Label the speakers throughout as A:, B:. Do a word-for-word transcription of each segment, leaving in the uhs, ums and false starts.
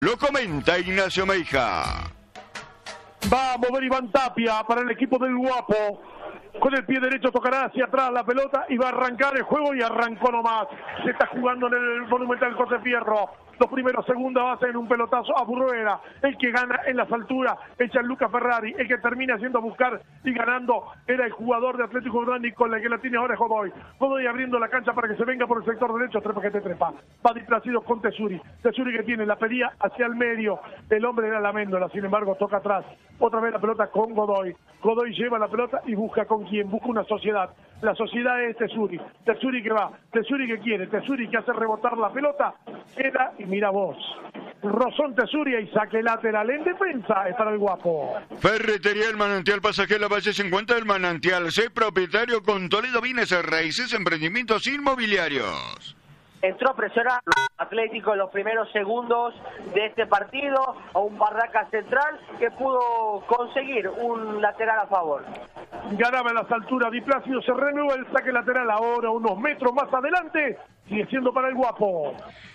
A: Lo comenta Ignacio Meija.
B: Va a mover Iván Tapia para el equipo del Guapo. Con el pie derecho tocará hacia atrás la pelota y va a arrancar el juego y arrancó nomás. Se está jugando en el Monumental José Fierro. Los primeros segundos hacen un pelotazo a Bruera. El que gana en las alturas es Gianluca Ferrari. El que termina haciendo buscar y ganando era el jugador de Atlético Grandi, con la que la tiene ahora es Godoy. Godoy abriendo la cancha para que se venga por el sector derecho. Trepa que te trepa. Va displacido con Tesuri. Tesuri que tiene la pedía hacia el medio. El hombre era la Méndola, sin embargo toca atrás. Otra vez la pelota con Godoy. Godoy lleva la pelota y busca con quién. Busca una sociedad. La sociedad es Tesuri. Tesuri que va. Tesuri que quiere. Tesuri que hace rebotar la pelota. Queda y mira vos. Rosón Tesuria y saque lateral en defensa es para el Guapo.
A: Ferretería El Manantial, pasaje La Valle cincuenta del Manantial. Sé propietario con Toledo Bienes Raíces, emprendimientos inmobiliarios.
C: Entró a presionar Atlético en los primeros segundos de este partido a un Barraca Central que pudo conseguir un lateral a favor.
B: Ganaba en las alturas Di Plácido, se renueva el saque lateral ahora unos metros más adelante, sigue siendo para el Guapo.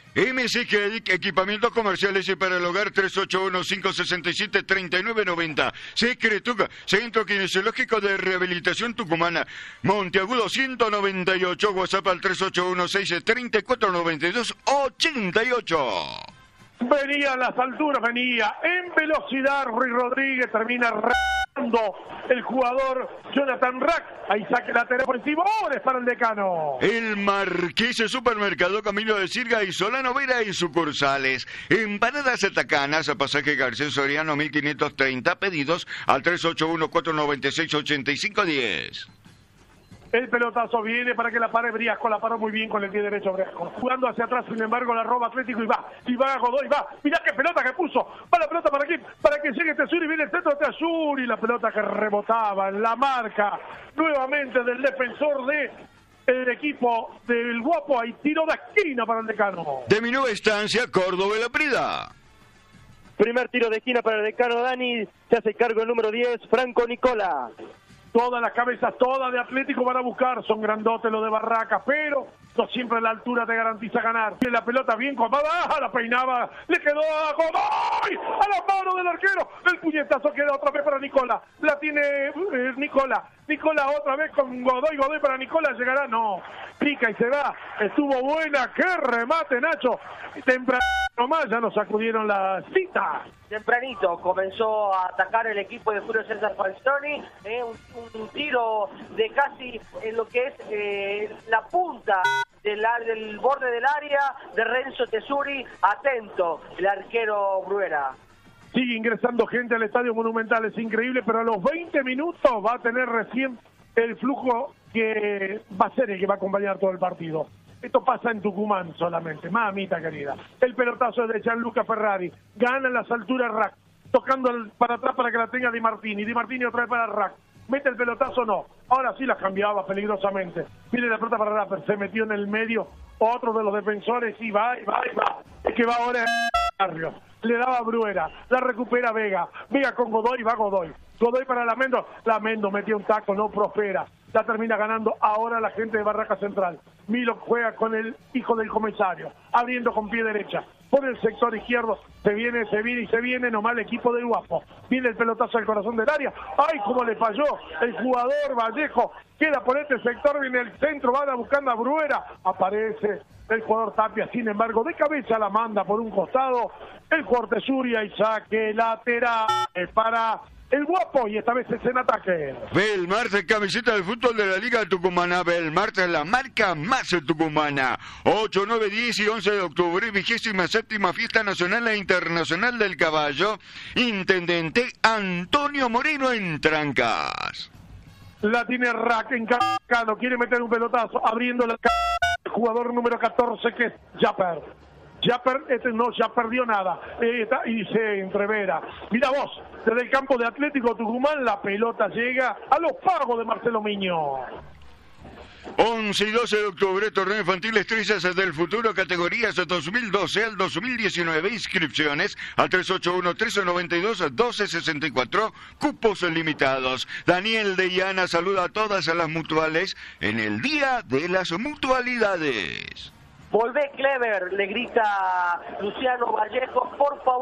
A: M C Kedic, equipamientos comerciales y para el hogar, tres ocho uno, cinco seis siete, tres nueve nueve cero. Secretuca, Centro Kinesiológico de Rehabilitación Tucumana. Monteagudo ciento noventa y ocho, WhatsApp al tres ocho uno, seis tres cuatro, nueve dos ocho ocho.
B: Venía a las alturas, venía en velocidad Ruiz Rodríguez, termina rando el jugador Jonathan Rack. Ahí saque lateral por encima, ahora es para el Decano.
A: El Marqués Supermercado Camilo de Sirga y Solano Vera y sucursales. Empanadas atacanas a pasaje Garcés Soriano mil quinientos treinta, pedidos al tres ocho uno, cuatro nueve seis, ocho cinco uno cero.
B: El pelotazo viene para que la pare Briasco, la paró muy bien con el pie derecho Briasco. Jugando hacia atrás, sin embargo, la roba Atlético y va, y va a Godoy, va. Mirá qué pelota que puso. Va la pelota para aquí, para que llegue Tesuri, viene el centro de Tesuri, la pelota que rebotaba en la marca nuevamente del defensor de el equipo del Guapo. Hay tiro de esquina para el Decano.
A: De mi nueva estancia, Córdoba La Prida.
D: Primer tiro de esquina para el Decano Dani, se hace cargo el número diez, Franco Nicola.
B: Todas las cabezas, todas de Atlético van a buscar, son grandotes los de Barraca, pero no siempre la altura te garantiza ganar. Y la pelota bien comada, la peinaba, le quedó a Godoy, a la mano del arquero, el puñetazo queda otra vez para Nicola, la tiene eh, Nicola, Nicola otra vez con Godoy, Godoy para Nicola, llegará, no, pica y se va, estuvo buena, qué remate Nacho, temprano más ya nos sacudieron la cita.
C: Tempranito comenzó a atacar el equipo de Julio César Falcioni, eh, un, un tiro de casi en lo que es eh, la punta del, del borde del área de Renzo Tesuri, atento el arquero Bruera.
B: Sigue ingresando gente al Estadio Monumental, es increíble, pero a los veinte minutos va a tener recién el flujo que va a ser el que va a acompañar todo el partido. Esto pasa en Tucumán solamente, mamita querida. El pelotazo de Gianluca Ferrari. Gana en las alturas Rack. Tocando el, para atrás para que la tenga Di Martini. Di Martini otra vez para Rack. Mete el pelotazo, no. Ahora sí la cambiaba peligrosamente. Viene la pelota para Rapper. Se metió en el medio. Otro de los defensores. Y va, y va, y va. Es que va ahora en Barrio. Le daba a Bruera. La recupera Vega. Vega con Godoy y va Godoy. Godoy para Lamendo. Lamendo metió un taco, no prospera. La termina ganando ahora la gente de Barraca Central. Milo juega con el hijo del comisario, abriendo con pie derecha. Por el sector izquierdo, se viene, se viene y se viene nomás el equipo del Guapo. Viene el pelotazo al corazón del área. ¡Ay, cómo le falló! El jugador Vallejo queda por este sector, viene el centro, van a buscando a Bruera. Aparece el jugador Tapia, sin embargo, de cabeza la manda por un costado. El jugador Tesuria y saque lateral para el Guapo, y esta vez es en ataque.
A: Belmarte, camiseta de fútbol de la Liga Tucumana. Belmarte, la marca más tucumana. ocho, nueve, diez y once de octubre, vigésima séptima Fiesta Nacional e Internacional del Caballo. Intendente Antonio Moreno en Trancas.
B: La tiene Rack encargado, quiere meter un pelotazo, abriendo la el jugador número catorce que es Japper. Japper, este no, ya perdió nada. Eh, está, y se entrevera. Mira vos, desde el campo de Atlético Tucumán, la pelota llega a los pagos de Marcelo Miño.
A: once y doce de octubre, torneo infantil Estrellas del Futuro, categorías dos mil doce al dos mil diecinueve, inscripciones al tres ocho uno, tres nueve dos, uno dos seis cuatro, cupos limitados. Daniel de Llana saluda a todas a las mutuales en el Día de las Mutualidades.
C: Volvé Clever, le grita Luciano Vallejo, por favor.